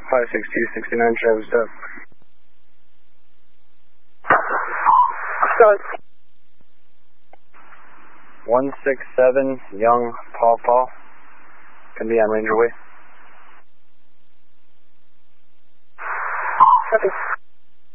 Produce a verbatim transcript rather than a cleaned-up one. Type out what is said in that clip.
five six two, sixty-nine Travis up. Start. one six seven, Young Paw Paw. Can be on Ranger Way. Copy.